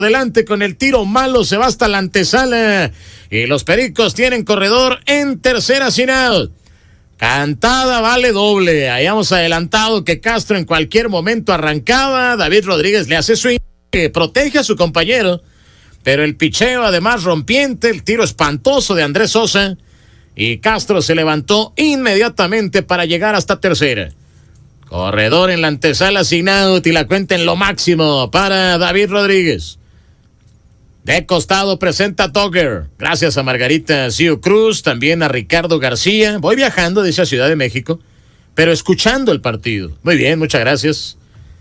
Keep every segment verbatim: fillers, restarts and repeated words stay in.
adelante con el tiro malo, se va hasta la antesala y los Pericos tienen corredor en tercera sin out. Cantada vale doble, hayamos adelantado que Castro en cualquier momento arrancaba, David Rodríguez le hace swing, que protege a su compañero, pero el picheo además rompiente, el tiro espantoso de Andrés Sosa y Castro se levantó inmediatamente para llegar hasta tercera. Corredor en la antesala sin out y la cuenta en lo máximo para David Rodríguez. De costado presenta Dogger. Gracias a Margarita Siu Cruz, también a Ricardo García. Voy viajando, dice, a Ciudad de México, pero escuchando el partido. Muy bien, muchas gracias.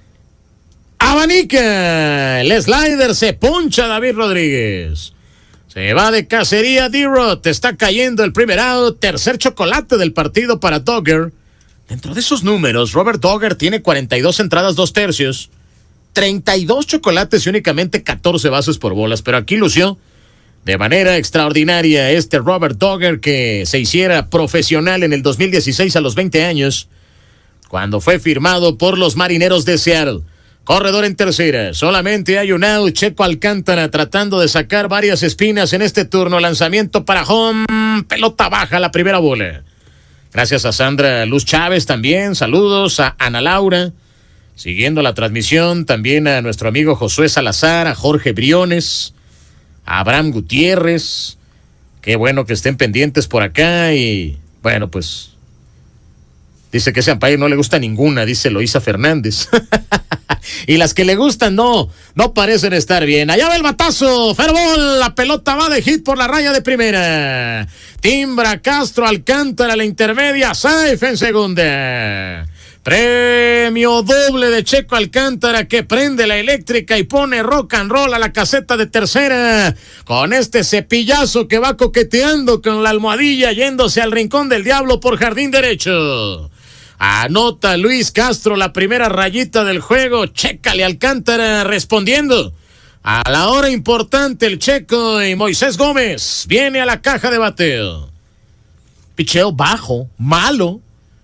Abanica. El slider se poncha David Rodríguez. Se va de cacería D-Rod. Está cayendo el primer out. Tercer chocolate del partido para Dogger. Dentro de esos números, Robert Dogger tiene cuarenta y dos entradas, dos tercios. treinta y dos chocolates y únicamente catorce bases por bolas, pero aquí lució de manera extraordinaria este Robert Dogger, que se hiciera profesional en el dos mil dieciséis a los veinte años, cuando fue firmado por los Marineros de Seattle. Corredor en tercera, solamente hay un out. Checo Alcántara tratando de sacar varias espinas en este turno. Lanzamiento para home, pelota baja, la primera bola. Gracias a Sandra Luz Chávez también, saludos a Ana Laura. Siguiendo la transmisión, también a nuestro amigo Josué Salazar, a Jorge Briones, a Abraham Gutiérrez. Qué bueno que estén pendientes por acá y, bueno, pues, dice que ese umpire no le gusta ninguna, dice Loísa Fernández. Y las que le gustan no, no parecen estar bien. Allá va el batazo, fairball, la pelota va de hit por la raya de primera. Timbra Castro Alcántara, la intermedia, safe en segunda. Premio doble de Checo Alcántara, que prende la eléctrica y pone rock and roll a la caseta de tercera, con este cepillazo que va coqueteando con la almohadilla, yéndose al rincón del diablo por jardín derecho. Anota Luis Castro la primera rayita del juego. Chécale Alcántara respondiendo a la hora importante el Checo, y Moisés Gómez viene a la caja de bateo. Picheo bajo, malo.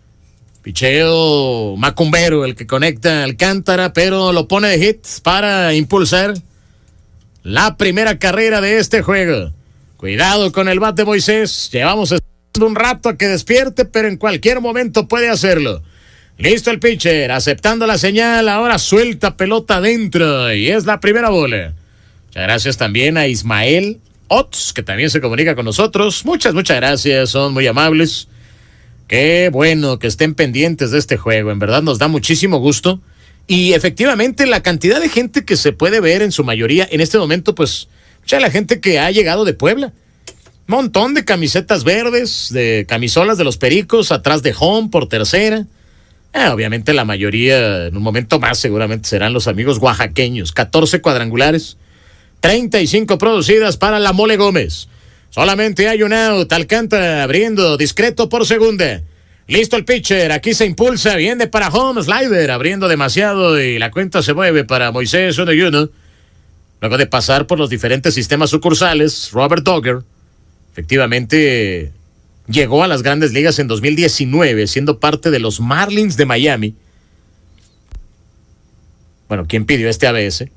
Picheo macumbero el que conecta Alcántara, pero lo pone de hit para impulsar la primera carrera de este juego. Cuidado con el bat de Moisés. Llevamos un rato a que despierte, pero en cualquier momento puede hacerlo. Listo el pitcher, aceptando la señal, ahora suelta pelota adentro y es la primera bola. Muchas gracias también a Ismael Ots, que también se comunica con nosotros. Muchas, muchas gracias, son muy amables. Qué bueno que estén pendientes de este juego, en verdad nos da muchísimo gusto. Y efectivamente la cantidad de gente que se puede ver, en su mayoría en este momento, pues mucha de la gente que ha llegado de Puebla. Montón de camisetas verdes, de camisolas de los Pericos, atrás de home por tercera. Eh, obviamente la mayoría, en un momento más, seguramente serán los amigos oaxaqueños. catorce cuadrangulares, treinta y cinco producidas para la Mole Gómez. Solamente hay un out. Alcántara abriendo discreto por segunda. Listo el pitcher, aquí se impulsa, viene para home, slider, abriendo demasiado y la cuenta se mueve para Moisés uno y uno. Luego de pasar por los diferentes sistemas sucursales, Robert Dogger efectivamente llegó a las Grandes Ligas en dos mil diecinueve, siendo parte de los Marlins de Miami. Bueno, ¿quién pidió este A B S?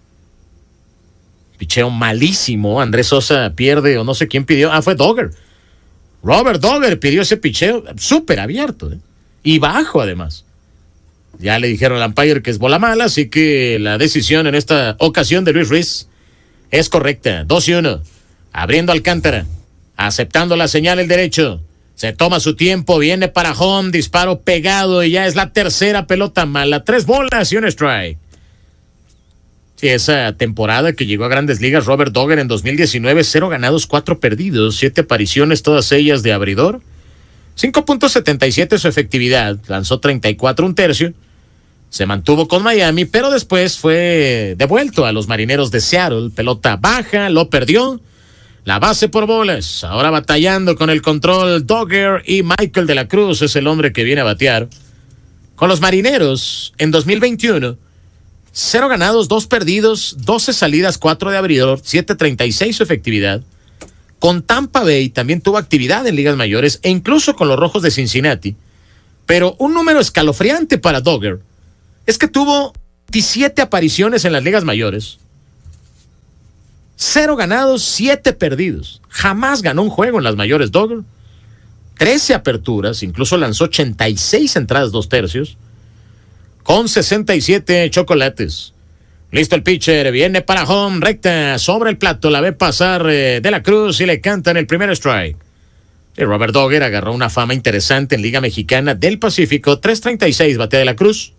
Picheo malísimo. Andrés Sosa pierde, o no sé quién pidió. Ah, fue Dogger. Robert Dogger pidió ese picheo súper abierto, ¿eh? Y bajo además. Ya le dijeron al umpire que es bola mala, así que la decisión en esta ocasión de Luis Ruiz es correcta. dos y uno. Abriendo Alcántara. Aceptando la señal el derecho. Se toma su tiempo, viene para home, disparo pegado y ya es la tercera pelota mala. Tres bolas y un strike. Sí, esa temporada que llegó a Grandes Ligas Robert Dogger en dos mil diecinueve, cero ganados, cuatro perdidos, siete apariciones, todas ellas de abridor. cinco punto setenta y siete su efectividad, lanzó treinta y cuatro, un tercio. Se mantuvo con Miami, pero después fue devuelto a los Marineros de Seattle. Pelota baja, lo perdió. La base por bolas, ahora batallando con el control Dogger, y Michael de la Cruz es el hombre que viene a batear. Con los Marineros, en dos mil veintiuno, cero ganados, dos perdidos, doce salidas, cuatro de abridor, siete treinta y seis su efectividad. Con Tampa Bay también tuvo actividad en ligas mayores e incluso con los Rojos de Cincinnati. Pero un número escalofriante para Dogger es que tuvo diecisiete apariciones en las ligas mayores, Cero ganados, siete perdidos. Jamás ganó un juego en las mayores Dogger. trece aperturas, incluso lanzó ochenta y seis entradas, dos tercios, con sesenta y siete chocolates. Listo el pitcher, viene para home, recta, sobre el plato, la ve pasar eh, de la Cruz y le cantan el primer strike. Y Robert Dogger agarró una fama interesante en Liga Mexicana del Pacífico, tres treinta y seis batea de la Cruz.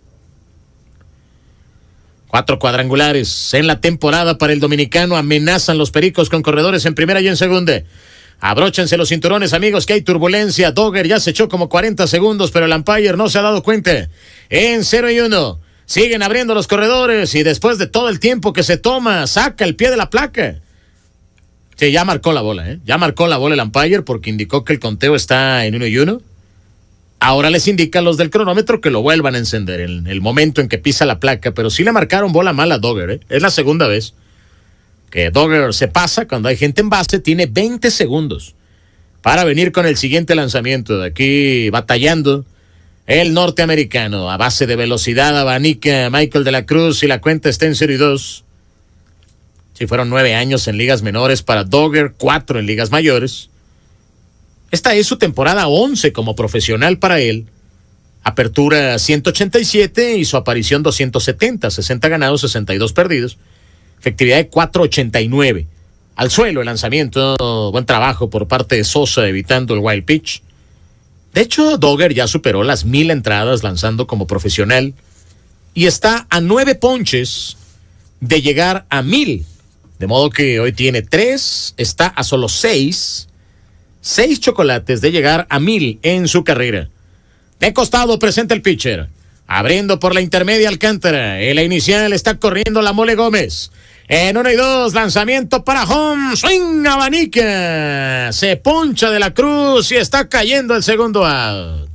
Cuatro cuadrangulares en la temporada para el dominicano, amenazan los Pericos con corredores en primera y en segunda. Abróchense los cinturones, amigos, que hay turbulencia. Dogger ya se echó como cuarenta segundos, pero el umpire no se ha dado cuenta. En cero y uno. Siguen abriendo los corredores y después de todo el tiempo que se toma, saca el pie de la placa. Sí, ya marcó la bola, ¿eh? Ya marcó la bola el umpire porque indicó que el conteo está en uno y uno. Ahora les indica a los del cronómetro que lo vuelvan a encender en el momento en que pisa la placa, pero sí le marcaron bola mala a Dogger, ¿eh? Es la segunda vez que Dogger se pasa cuando hay gente en base. Tiene veinte segundos para venir con el siguiente lanzamiento. De aquí batallando el norteamericano a base de velocidad, abanica Michael de la Cruz y la cuenta está en cero y dos. Si fueron nueve años en ligas menores para Dogger, cuatro en ligas mayores. Esta es su temporada once como profesional para él. Apertura ciento ochenta y siete y su aparición doscientos setenta, sesenta ganados, sesenta y dos perdidos. Efectividad de cuatro ochenta y nueve. Al suelo el lanzamiento, buen trabajo por parte de Sosa evitando el wild pitch. De hecho, Dogger ya superó las mil entradas lanzando como profesional y está a nueve ponches de llegar a mil. De modo que hoy tiene tres, está a solo seis, seis chocolates de llegar a mil en su carrera. De costado presenta el pitcher, abriendo por la intermedia Alcántara. En la inicial está corriendo la Mole Gómez. En uno y dos, lanzamiento para home, swing, abanica, se poncha de la Cruz y está cayendo el segundo out.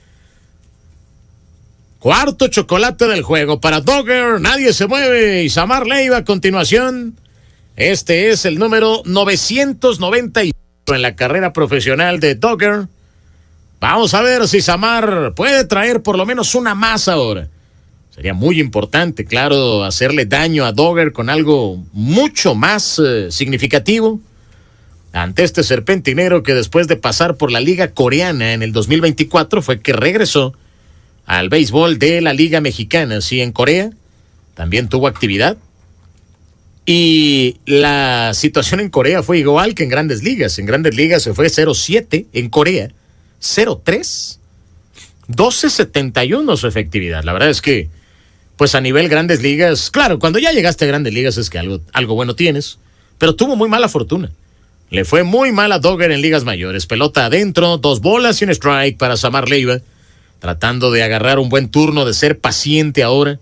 Cuarto chocolate del juego para Dogger, nadie se mueve y Samar Leiva a continuación. Este es el número novecientos noventa y cinco en la carrera profesional de Dogger. Vamos a ver si Samar puede traer por lo menos una más ahora. Sería muy importante, claro, hacerle daño a Dogger con algo mucho más eh, significativo ante este serpentinero que después de pasar por la Liga Coreana en el dos mil veinticuatro fue que regresó al béisbol de la Liga Mexicana. Sí, en Corea también tuvo actividad. Y la situación en Corea fue igual que en Grandes Ligas. En Grandes Ligas se fue cero siete, en Corea cero tres, doce setenta y uno su efectividad. La verdad es que pues a nivel Grandes Ligas, claro, cuando ya llegaste a Grandes Ligas es que algo, algo bueno tienes, pero tuvo muy mala fortuna. Le fue muy mal a Dogger en ligas mayores. Pelota adentro, dos bolas y un strike para Samar Leiva, tratando de agarrar un buen turno, de ser paciente ahora.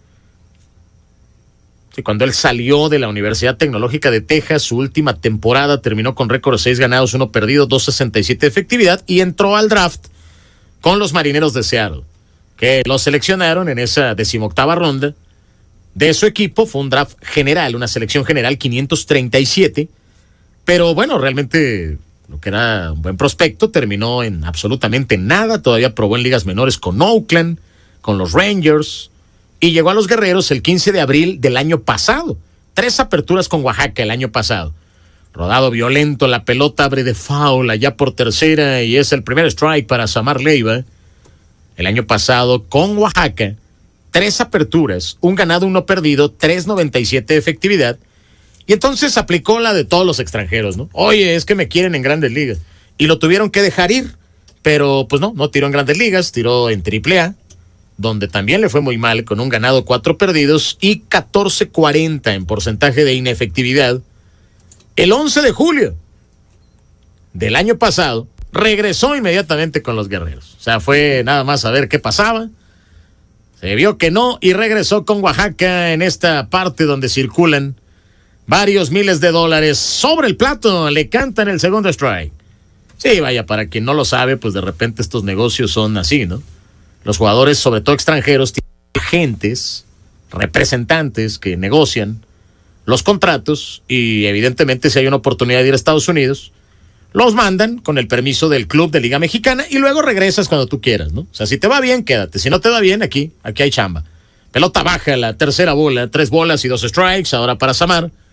Sí, cuando él salió de la Universidad Tecnológica de Texas, su última temporada terminó con récord seis ganados, uno perdido, dos sesenta y siete de efectividad y entró al draft con los Marineros de Seattle, que lo seleccionaron en esa decimoctava ronda de su equipo. Fue un draft general, una selección general quinientos treinta y siete, pero bueno, realmente lo que era un buen prospecto terminó en absolutamente nada. Todavía probó en ligas menores con Oakland, con los Rangers, y llegó a los Guerreros el quince de abril del año pasado. Tres aperturas con Oaxaca el año pasado. Rodado violento, la pelota abre de foul allá por tercera y es el primer strike para Samar Leiva. El año pasado con Oaxaca, tres aperturas, un ganado, uno perdido, tres noventa y siete de efectividad. Y entonces aplicó la de todos los extranjeros, ¿no? Oye, es que me quieren en Grandes Ligas. Y lo tuvieron que dejar ir, pero pues no, no tiró en Grandes Ligas, tiró en Triple A, donde también le fue muy mal, con un ganado, cuatro perdidos y catorce cuarenta en porcentaje de inefectividad. El once de julio del año pasado, regresó inmediatamente con los Guerreros. O sea, fue nada más a ver qué pasaba. Se vio que no y regresó con Oaxaca en esta parte donde circulan varios miles de dólares. Sobre el plato, le cantan el segundo strike. Sí, vaya, para quien no lo sabe, pues de repente estos negocios son así, ¿no? Los jugadores, sobre todo extranjeros, tienen agentes, representantes que negocian los contratos y evidentemente si hay una oportunidad de ir a Estados Unidos, los mandan con el permiso del club de Liga Mexicana y luego regresas cuando tú quieras, ¿no? O sea, si te va bien, quédate. Si no te va bien, aquí, aquí hay chamba. Pelota baja, la tercera bola, tres bolas y dos strikes, ahora para Samar.